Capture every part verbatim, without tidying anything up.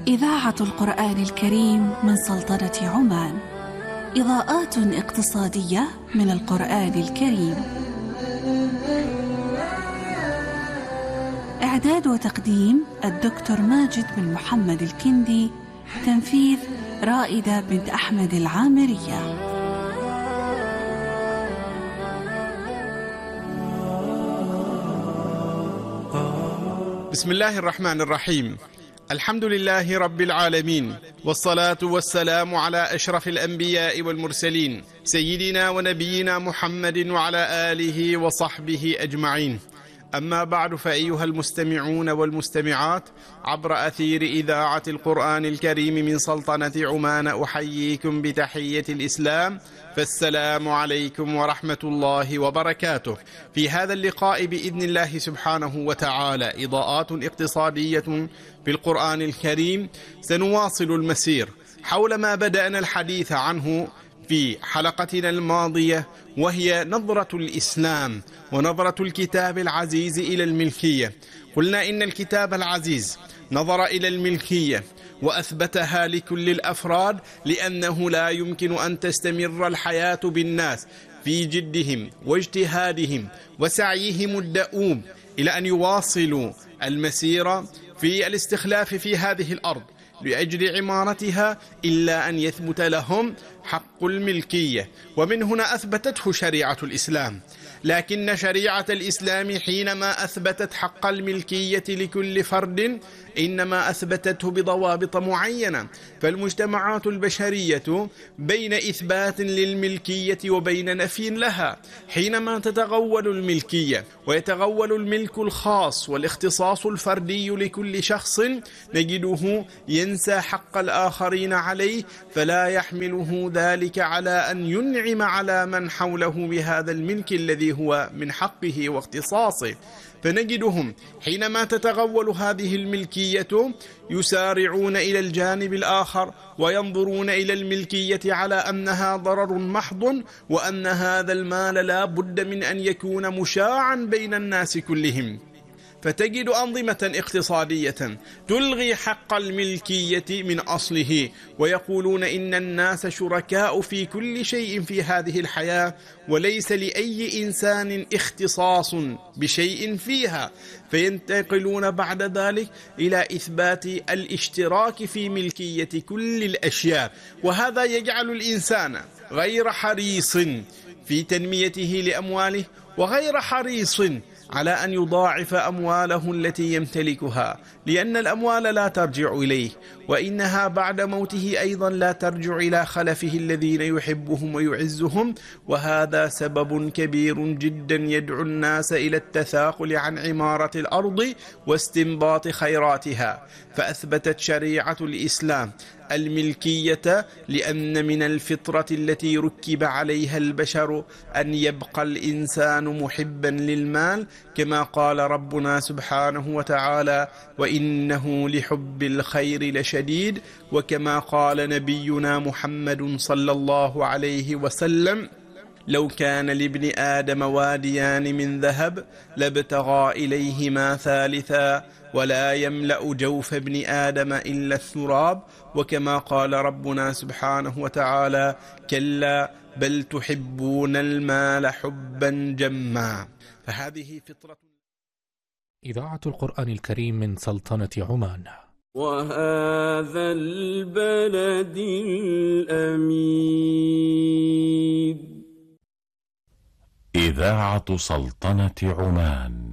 إذاعة القرآن الكريم من سلطنة عمان. إضاءات اقتصادية من القرآن الكريم. إعداد وتقديم الدكتور ماجد بن محمد الكندي. تنفيذ رائدة بنت أحمد العامرية. بسم الله الرحمن الرحيم. الحمد لله رب العالمين، والصلاة والسلام على أشرف الأنبياء والمرسلين سيدنا ونبينا محمد وعلى آله وصحبه أجمعين. أما بعد، فأيها المستمعون والمستمعات عبر أثير إذاعة القرآن الكريم من سلطنة عمان، أحييكم بتحية الإسلام، فالسلام عليكم ورحمة الله وبركاته. في هذا اللقاء بإذن الله سبحانه وتعالى إضاءات اقتصادية في القرآن الكريم، سنواصل المسير حول ما بدأنا الحديث عنه في حلقتنا الماضية، وهي نظرة الإسلام ونظرة الكتاب العزيز إلى الملكية. قلنا إن الكتاب العزيز نظر إلى الملكية وأثبتها لكل الأفراد، لأنه لا يمكن أن تستمر الحياة بالناس في جدهم واجتهادهم وسعيهم الدؤوب إلى أن يواصلوا المسير في الاستخلاف في هذه الأرض لأجل عمارتها، إلا أن يثبت لهم حق الملكية. ومن هنا أثبتته شريعة الإسلام. لكن شريعة الإسلام حينما أثبتت حق الملكية لكل فرد، إنما أثبتته بضوابط معينة. فالمجتمعات البشرية بين إثبات للملكية وبين نفي لها. حينما تتغول الملكية ويتغول الملك الخاص والاختصاص الفردي لكل شخص، نجده ينسى حق الآخرين عليه، فلا يحمله ذلك على أن ينعم على من حوله بهذا الملك الذي هو من حقه واختصاصه. فنجدهم حينما تتغول هذه الملكية يسارعون إلى الجانب الآخر وينظرون إلى الملكية على أنها ضرر محض، وأن هذا المال لا بد من أن يكون مشاعا بين الناس كلهم. فتجد أنظمة اقتصادية تلغي حق الملكية من أصله، ويقولون إن الناس شركاء في كل شيء في هذه الحياة، وليس لأي إنسان اختصاص بشيء فيها. فينتقلون بعد ذلك إلى إثبات الاشتراك في ملكية كل الأشياء، وهذا يجعل الإنسان غير حريص في تنميته لأمواله، وغير حريص على أن يضاعف أمواله التي يمتلكها، لأن الأموال لا ترجع إليه، وإنها بعد موته أيضا لا ترجع إلى خلفه الذين يحبهم ويعزهم. وهذا سبب كبير جدا يدعو الناس إلى التثاقل عن عمارة الأرض واستنباط خيراتها. فأثبتت شريعة الإسلام الملكية، لأن من الفطرة التي ركب عليها البشر أن يبقى الإنسان محبا للمال، كما قال ربنا سبحانه وتعالى: وإنه لحب الخير لشديد. وكما قال نبينا محمد صلى الله عليه وسلم: لو كان لابن آدم واديان من ذهب لابتغى إليهما ثالثا، ولا يملأ جوف ابن آدم إلا التراب. وكما قال ربنا سبحانه وتعالى: كلا بل تحبون المال حبا جما. فهذه فطرة. إذاعة القرآن الكريم من سلطنة عمان. وهذا البلد الأمين. إذاعة سلطنة عمان.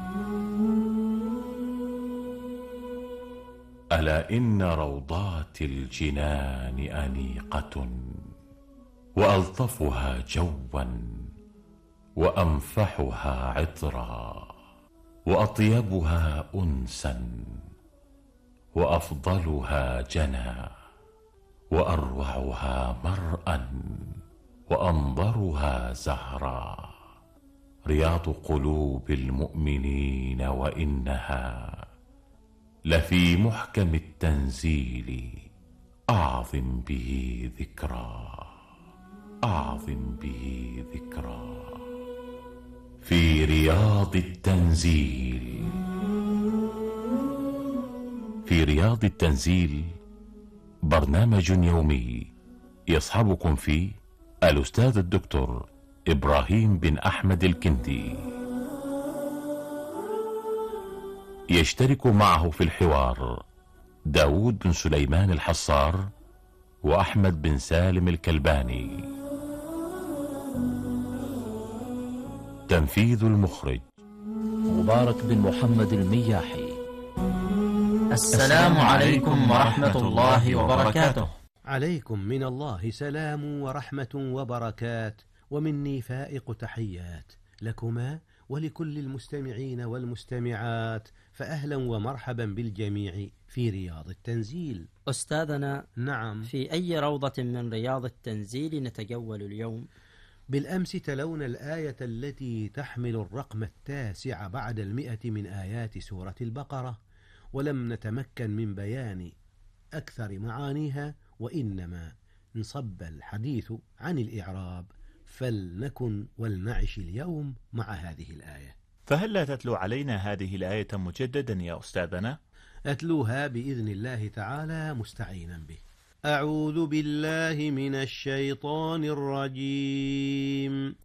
ألا إن روضات الجنان أنيقة، وألطفها جوا وأنفحها عطرا، وأطيبها أنسا وأفضلها جنى، وأروعها مرءا وأنظرها زهرا، رياض قلوب المؤمنين، وإنها لفي محكم التنزيل أعظم به ذكرى، أعظم به ذكرى. في رياض التنزيل في رياض التنزيل برنامج يومي يصحبكم فيه الأستاذ الدكتور إبراهيم بن أحمد الكندي. يشترك معه في الحوار داود بن سليمان الحصار وأحمد بن سالم الكلباني. تنفيذ المخرج مبارك بن محمد المياحي. السلام عليكم ورحمة الله وبركاته. عليكم من الله سلام ورحمة وبركات، ومني فائق تحيات لكما ولكل المستمعين والمستمعات، فأهلا ومرحبا بالجميع في رياض التنزيل. أستاذنا، نعم، في أي روضة من رياض التنزيل نتجول اليوم؟ بالأمس تلونا الآية التي تحمل الرقم التاسع بعد المئة من آيات سورة البقرة، ولم نتمكن من بيان أكثر معانيها، وإنما انصب الحديث عن الإعراب، فلنكن ولنعش اليوم مع هذه الآية. فهل لا تتلو علينا هذه الآية مجددا يا أستاذنا؟ أتلوها بإذن الله تعالى مستعينا به. أعوذ بالله من الشيطان الرجيم.